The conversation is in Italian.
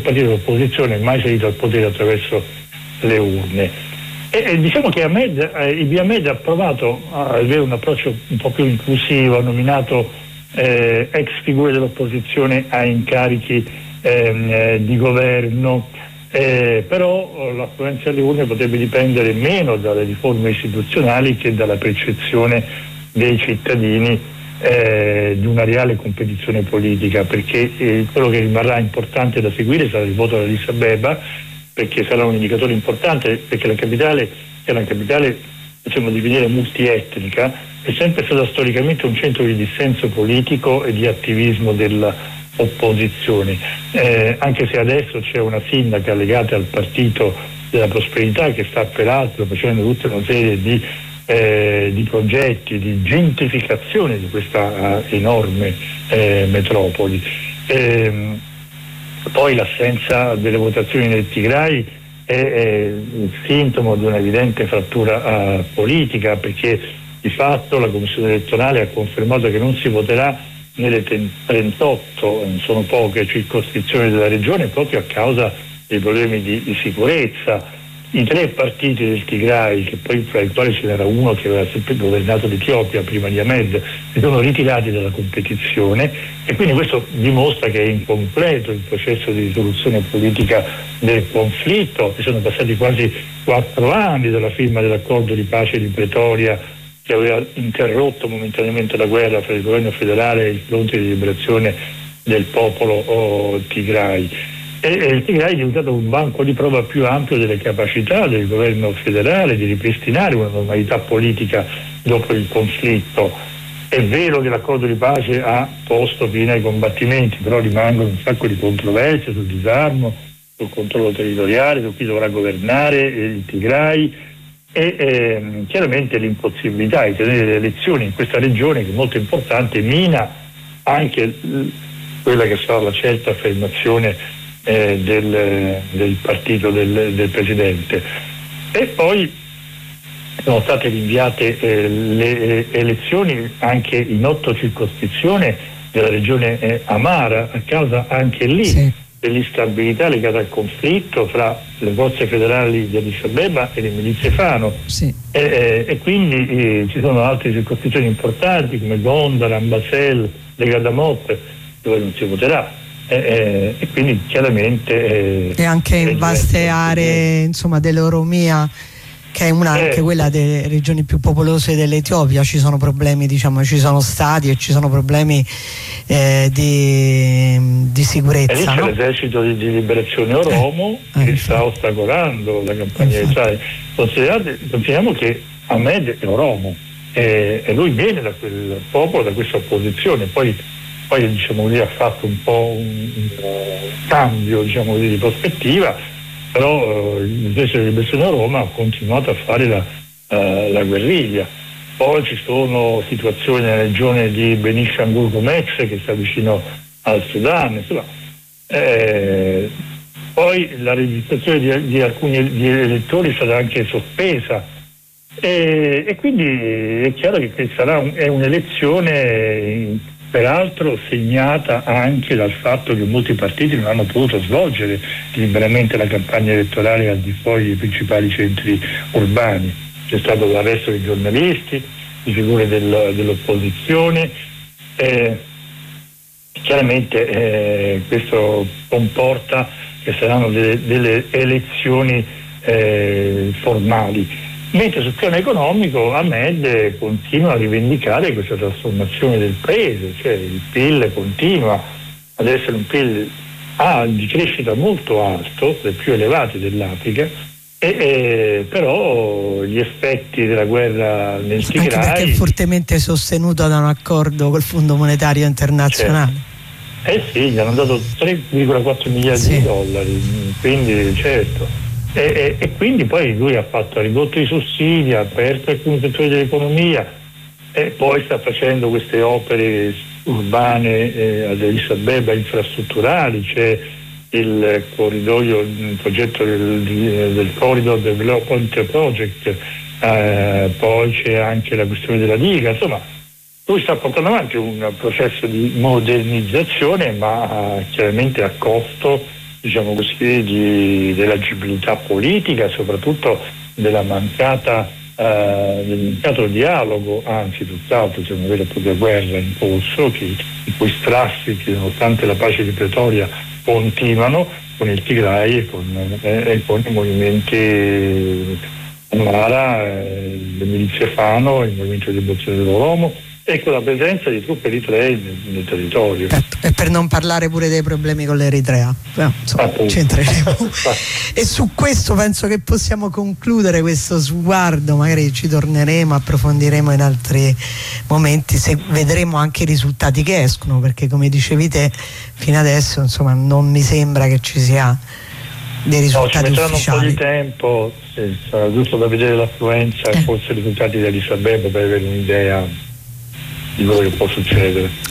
partito dell'opposizione mai salito al potere attraverso le urne. E diciamo che Idi Ahmed ha provato a avere un approccio un po' più inclusivo, ha nominato ex figure dell'opposizione a incarichi di governo, però l'affluenza alle urne potrebbe dipendere meno dalle riforme istituzionali che dalla percezione dei cittadini di una reale competizione politica, perché quello che rimarrà importante da seguire sarà il voto ad Addis Abeba, perché sarà un indicatore importante, perché la capitale, che è una capitale possiamo definire multietnica, è sempre stata storicamente un centro di dissenso politico e di attivismo dell'opposizione, anche se adesso c'è una sindaca legata al Partito della Prosperità che sta peraltro facendo tutta una serie di progetti di gentrificazione di questa enorme metropoli. Poi l'assenza delle votazioni nel Tigray è il sintomo di un'evidente frattura politica, perché di fatto la Commissione elettorale ha confermato che non si voterà nelle 38, sono poche, circoscrizioni della regione, proprio a causa dei problemi di sicurezza. I 3 partiti del Tigray, che poi fra i quali ce n'era uno che aveva sempre governato l'Etiopia prima di Ahmed, si sono ritirati dalla competizione, e quindi questo dimostra che è incompleto il processo di risoluzione politica del conflitto. Ci sono passati quasi 4 anni dalla firma dell'accordo di pace di Pretoria, che aveva interrotto momentaneamente la guerra fra il governo federale e il fronte di liberazione del popolo Tigray. E il Tigray è diventato un banco di prova più ampio delle capacità del governo federale di ripristinare una normalità politica dopo il conflitto. È vero che l'accordo di pace ha posto fine ai combattimenti, però rimangono un sacco di controversie sul disarmo, sul controllo territoriale, su chi dovrà governare il Tigray, e chiaramente l'impossibilità di tenere le elezioni in questa regione, che è molto importante, mina anche quella che sarà la certa affermazione del partito del presidente. E poi sono state rinviate le elezioni anche in 8 circoscrizioni della regione Amara, a causa anche lì dell'instabilità legata al conflitto fra le forze federali di Addis Abeba e le milizie Fano. E quindi ci sono altre circoscrizioni importanti come Gondar, Ambasel, Legadamot, dove non si voterà. E quindi chiaramente e anche in vaste aree, insomma, dell'Oromia, che è una anche quella delle regioni più popolose dell'Etiopia, ci sono problemi, diciamo, ci sono stati e ci sono problemi di sicurezza. E lì c'è l'esercito di liberazione Oromo che sta ostacolando la campagna elettorale. Consideriamo che Ahmed è Oromo e lui viene da quel popolo, da questa opposizione, poi diciamo così ha fatto un po' un cambio, diciamo così, di prospettiva, però l'esercito di liberazione a Roma ha continuato a fare la guerriglia. Poi ci sono situazioni nella regione di Benishangul-Gumez, che sta vicino al Sudan, insomma. Poi la registrazione di alcuni elettori è stata anche sospesa, e quindi è chiaro che è un'elezione peraltro segnata anche dal fatto che molti partiti non hanno potuto svolgere liberamente la campagna elettorale al di fuori dei principali centri urbani. C'è stato l'arresto dei giornalisti, di figure dell'opposizione. Chiaramente questo comporta che saranno delle elezioni formali. Mentre sul piano economico Ahmed continua a rivendicare questa trasformazione del paese, cioè il PIL continua ad essere un PIL di crescita molto alto, tra i più elevati dell'Africa, però gli effetti della guerra nel Tigray... Anche perché è fortemente sostenuto da un accordo col Fondo Monetario Internazionale. Sì, gli hanno dato 3,4 miliardi di dollari, quindi certo. E quindi poi lui ha ridotto i sussidi, ha aperto alcuni settori dell'economia, e poi sta facendo queste opere urbane ad Addis Abeba, infrastrutturali. C'è il corridoio, il progetto del Corridor Development Project, poi c'è anche la questione della diga. Insomma, lui sta portando avanti un processo di modernizzazione, ma chiaramente a costo diciamo così, dell'agibilità politica, soprattutto del mancato dialogo, anzi tutt'altro, c'è una vera e propria guerra in corso, i cui strascichi, nonostante la pace di Pretoria, continuano con il Tigray e con i movimenti Amara, le milizie Fano, il movimento di liberazione dell'Oromo, e con la presenza di truppe eritree nel territorio. E per non parlare pure dei problemi con l'Eritrea, insomma, ci entreremo. E su questo penso che possiamo concludere questo sguardo, magari ci torneremo, approfondiremo in altri momenti, se vedremo anche i risultati che escono, perché come dicevi te fino adesso insomma non mi sembra che ci sia dei risultati ufficiali. Ci metteranno un po' di tempo, sarà giusto da vedere l'affluenza e forse i risultati di Addis Abeba per avere un'idea di quello che può succedere.